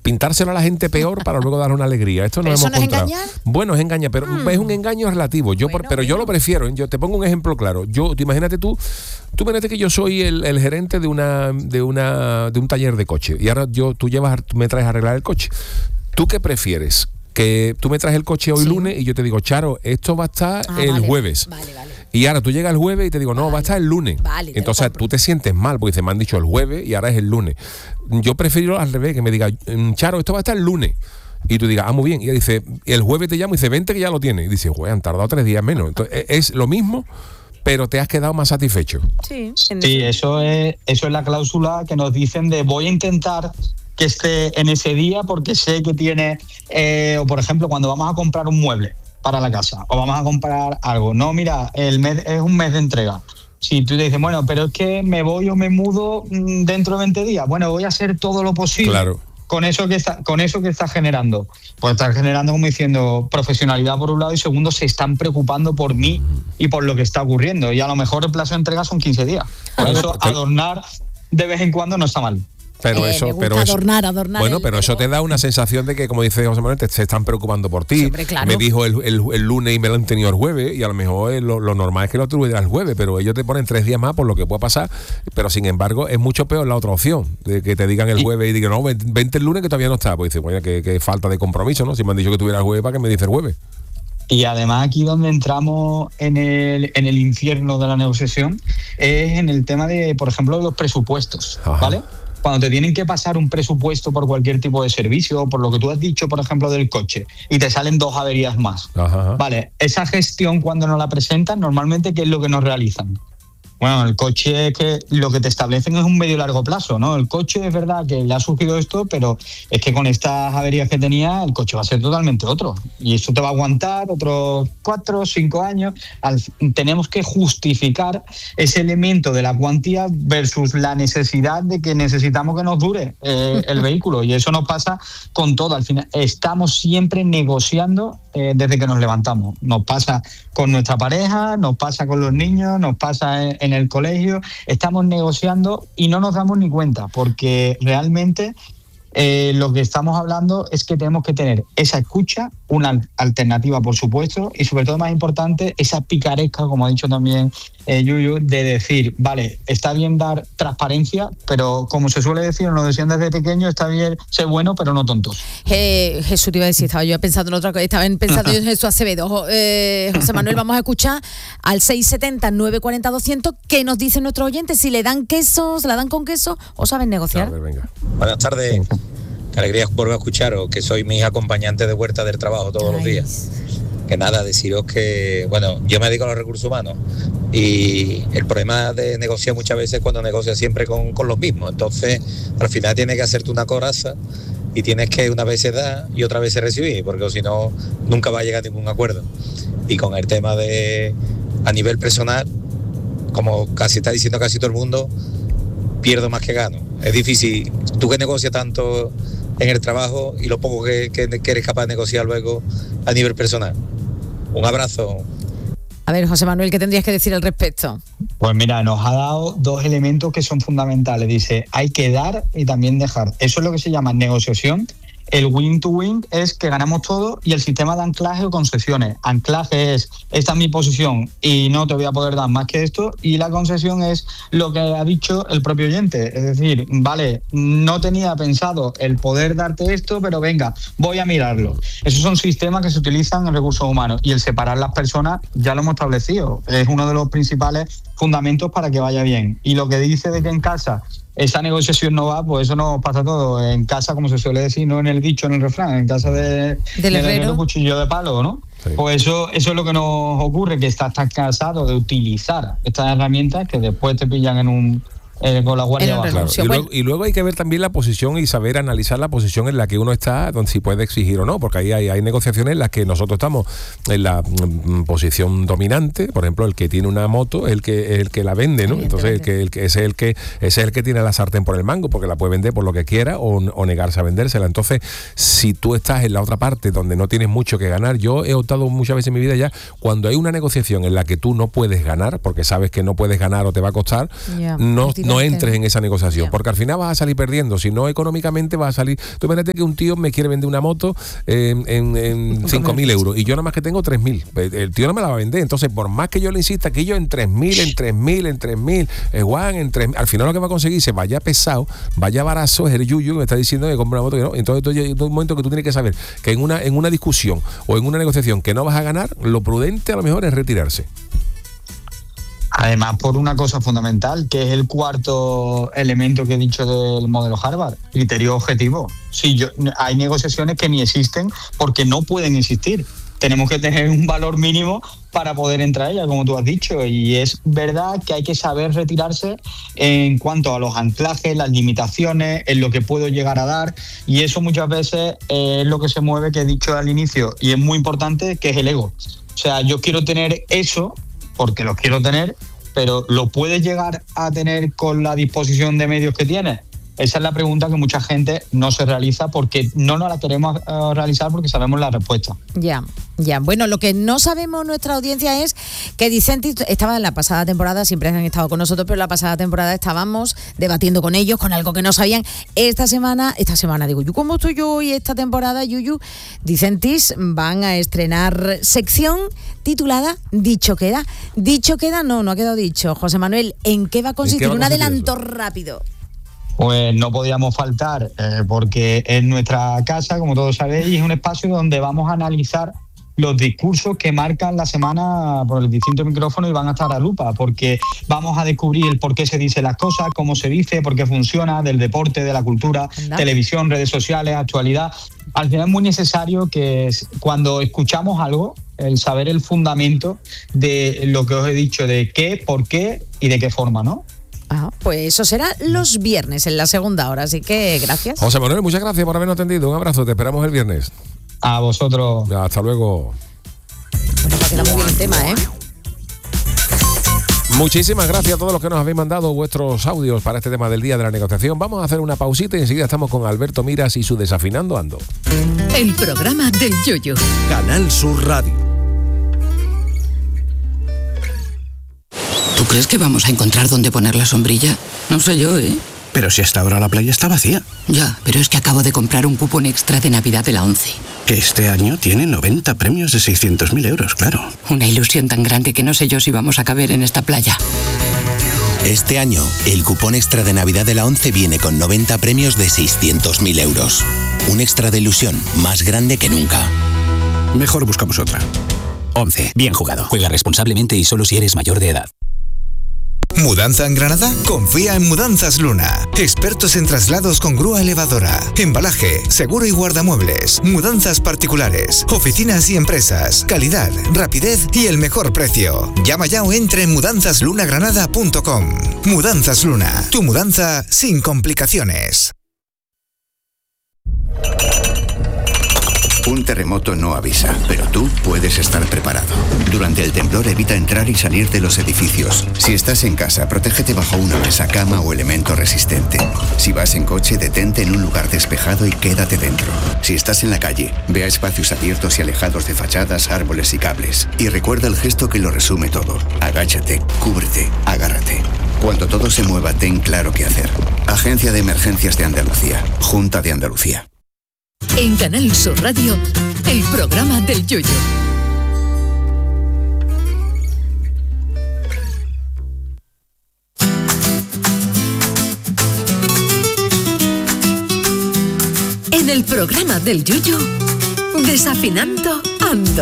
pintárselo a la gente peor para luego dar una alegría. Esto no hemos encontrado. ¿Eso no es engañar? Bueno, es engañar, pero es un engaño relativo. Yo lo prefiero. Yo te pongo un ejemplo claro. Imagínate tú imagínate que yo soy el gerente de un taller de coche y ahora tú me traes a arreglar el coche. ¿Tú qué prefieres? Que tú me traes el coche hoy lunes y yo te digo, Charo, esto va a estar jueves. Vale. Y ahora tú llegas el jueves y te digo, no, va a estar el lunes. Vale, entonces tú te sientes mal porque me han dicho el jueves y ahora es el lunes. Yo prefiero al revés, que me diga, Charo, esto va a estar el lunes. Y tú digas, muy bien. Y ella dice, el jueves te llamo y dice, vente que ya lo tienes. Y dice, güey, han tardado 3 días menos. Entonces es lo mismo, pero te has quedado más satisfecho. Sí, eso es la cláusula que nos dicen de voy a intentar que esté en ese día porque sé que tiene, o por ejemplo, cuando vamos a comprar un mueble para la casa o vamos a comprar algo. No, mira, el mes es un mes de entrega. Si tú te dices, bueno, pero es que me voy o me mudo dentro de 20 días. Bueno, voy a hacer todo lo posible. Claro. Con eso que está generando. Pues está generando, como diciendo, profesionalidad por un lado y segundo, se están preocupando por mí y por lo que está ocurriendo. Y a lo mejor el plazo de entrega son 15 días. Por eso adornar de vez en cuando no está mal. Pero adornar. Bueno, pero eso te da una sensación de que, como dice José Manuel, se están preocupando por ti. Siempre, claro. Me dijo el lunes y me lo han tenido el jueves, y a lo mejor lo normal es que lo tuviera el jueves, pero ellos te ponen 3 días más por lo que pueda pasar. Pero sin embargo, es mucho peor la otra opción, de que te digan el jueves y digan, no, vente el lunes que todavía no está. Pues dice, bueno, que falta de compromiso, ¿no? Si me han dicho que tuviera el jueves, ¿para qué me dice el jueves? Y además aquí donde entramos en el infierno de la negociación es en el tema de, por ejemplo, los presupuestos, ¿vale? Cuando te tienen que pasar un presupuesto por cualquier tipo de servicio, por lo que tú has dicho, por ejemplo, del coche, y te salen 2 averías más. Vale, esa gestión cuando nos la presentan, normalmente, ¿qué es lo que nos realizan? Bueno, el coche, que lo que te establecen es un medio largo plazo, ¿no? El coche es verdad que le ha surgido esto, pero es que con estas averías que tenía, el coche va a ser totalmente otro. Y eso te va a aguantar otros 4 o 5 años. Tenemos que justificar ese elemento de la cuantía versus la necesidad de que necesitamos que nos dure el vehículo. Y eso nos pasa con todo. Al final, estamos siempre negociando desde que nos levantamos. Nos pasa con nuestra pareja, nos pasa con los niños, nos pasa en el colegio. Estamos negociando y no nos damos ni cuenta, porque realmente lo que estamos hablando es que tenemos que tener esa escucha, una alternativa, por supuesto, y sobre todo, más importante, esa picaresca, como ha dicho también Yuyu, de decir, vale, está bien dar transparencia, pero como se suele decir, nos decían desde pequeño, está bien ser bueno, pero no tontos. Jesús, te iba a decir, estaba yo pensando en otra cosa, estaba pensando yo en Jesús Acevedo. José Manuel, vamos a escuchar al 670-940-200 qué nos dicen nuestros oyentes, si le dan queso, se la dan con queso o saben negociar. Ver, venga. Buenas tardes, qué alegría volver a escucharos, que soy mi acompañante de huerta del trabajo todos los días. Que nada, deciros que, bueno, yo me dedico a los recursos humanos y el problema de negociar muchas veces es cuando negocias siempre con los mismos. Entonces, al final tienes que hacerte una coraza y tienes que una vez dar y otra vez recibir, porque si no, nunca va a llegar a ningún acuerdo. Y con el tema de, a nivel personal, como casi está diciendo casi todo el mundo, pierdo más que gano. Es difícil, tú que negocias tanto en el trabajo y lo poco que eres capaz de negociar luego a nivel personal. Un abrazo. A ver, José Manuel, ¿qué tendrías que decir al respecto? Pues mira, nos ha dado 2 elementos que son fundamentales. Dice, hay que dar y también dejar. Eso es lo que se llama negociación. El win to win es que ganamos todo, y el sistema de anclaje o concesiones. Anclaje es, esta es mi posición y no te voy a poder dar más que esto, y la concesión es lo que ha dicho el propio oyente. Es decir, vale, no tenía pensado el poder darte esto, pero venga, voy a mirarlo. Esos son sistemas que se utilizan en recursos humanos, y el separar las personas ya lo hemos establecido. Es uno de los principales fundamentos para que vaya bien. Y lo que dice de que en casa esa negociación no va, pues eso nos pasa todo. En casa, como se suele decir, no en el dicho, en el refrán, en casa del herrero, cuchillo de palo, ¿no? Sí. Pues eso es lo que nos ocurre, que estás tan cansado de utilizar estas herramientas que después te pillan en un con la guardia baja. Claro. Y luego hay que ver también la posición y saber analizar la posición en la que uno está, donde si puede exigir o no, porque ahí hay negociaciones en las que nosotros estamos en la posición dominante. Por ejemplo, el que tiene una moto es el que la vende, ¿no? Entonces ese es el que tiene la sartén por el mango, porque la puede vender por lo que quiera o negarse a vendérsela. Entonces, si tú estás en la otra parte donde no tienes mucho que ganar, yo he optado muchas veces en mi vida ya, cuando hay una negociación en la que tú no puedes ganar, porque sabes que no puedes ganar o te va a costar, no entres en esa negociación, porque al final vas a salir perdiendo. Si no, económicamente vas a salir. Tú imagínate que un tío me quiere vender una moto en 5.000 euros y yo nada más que tengo 3.000. El tío no me la va a vender. Entonces, por más que yo le insista que yo en 3.000, Juan, en 3.000, al final lo que va a conseguir se vaya pesado, vaya barazo, es el yuyu que me está diciendo que compre una moto que no. Entonces, hay un momento que tú tienes que saber que en una discusión o en una negociación que no vas a ganar, lo prudente a lo mejor es retirarse. Además, por una cosa fundamental, que es el cuarto elemento que he dicho del modelo Harvard, criterio objetivo. Hay negociaciones que ni existen porque no pueden existir. Tenemos que tener un valor mínimo para poder entrar a ella, como tú has dicho, y es verdad que hay que saber retirarse en cuanto a los anclajes, las limitaciones, en lo que puedo llegar a dar, y eso muchas veces es lo que se mueve, que he dicho al inicio, y es muy importante, que es el ego. O sea, yo quiero tener eso porque lo quiero tener, pero ¿lo puedes llegar a tener con la disposición de medios que tienes? Esa es la pregunta que mucha gente no se realiza porque no nos la queremos realizar porque sabemos la respuesta. Ya. Bueno, lo que no sabemos nuestra audiencia es que Dicentis estaba en la pasada temporada, siempre han estado con nosotros, pero en la pasada temporada estábamos debatiendo con ellos, con algo que no sabían. Esta semana digo, yo como estoy yo y esta temporada, Yuyu, Dicentis van a estrenar sección titulada Dicho Queda. Dicho Queda, no ha quedado dicho. José Manuel, ¿en qué va a consistir? Un adelanto rápido. Pues no podíamos faltar, porque en nuestra casa, como todos sabéis, es un espacio donde vamos a analizar los discursos que marcan la semana por el distinto micrófono y van a estar a lupa, porque vamos a descubrir el por qué se dicen las cosas, cómo se dice, por qué funciona, del deporte, de la cultura, televisión, redes sociales, actualidad. Al final es muy necesario que cuando escuchamos algo, el saber el fundamento de lo que os he dicho, de qué, por qué y de qué forma, ¿no? Pues eso será los viernes en la segunda hora, así que gracias. José Manuel, muchas gracias por habernos atendido. Un abrazo, te esperamos el viernes. A vosotros. Ya, hasta luego. Bueno, pues queda muy bien el tema, ¿eh? Muchísimas gracias a todos los que nos habéis mandado vuestros audios para este tema del día de la negociación. Vamos a hacer una pausita y enseguida estamos con Alberto Miras y su Desafinando Ando. El programa del Yoyo. Canal Sur Radio. ¿Tú crees que vamos a encontrar dónde poner la sombrilla? No sé yo, ¿eh? Pero si hasta ahora la playa está vacía. Ya, pero es que acabo de comprar un cupón extra de Navidad de la ONCE. Que este año tiene 90 premios de 600.000 euros, claro. Una ilusión tan grande que no sé yo si vamos a caber en esta playa. Este año, el cupón extra de Navidad de la ONCE viene con 90 premios de 600.000 euros. Un extra de ilusión más grande que nunca. Mejor buscamos otra. ONCE. Bien jugado. Juega responsablemente y solo si eres mayor de edad. ¿Mudanza en Granada? Confía en Mudanzas Luna. Expertos en traslados con grúa elevadora, embalaje, seguro y guardamuebles, mudanzas particulares, oficinas y empresas, calidad, rapidez y el mejor precio. Llama ya o entra en mudanzasLunaGranada.com. Mudanzas Luna, tu mudanza sin complicaciones. Un terremoto no avisa, pero tú puedes estar preparado. Durante el temblor evita entrar y salir de los edificios. Si estás en casa, protégete bajo una mesa, cama o elemento resistente. Si vas en coche, detente en un lugar despejado y quédate dentro. Si estás en la calle, ve a espacios abiertos y alejados de fachadas, árboles y cables. Y recuerda el gesto que lo resume todo. Agáchate, cúbrete, agárrate. Cuando todo se mueva, ten claro qué hacer. Agencia de Emergencias de Andalucía. Junta de Andalucía. En Canal Sur Radio, el programa del Yoyo. En el programa del Yoyo, Desafinando Ando.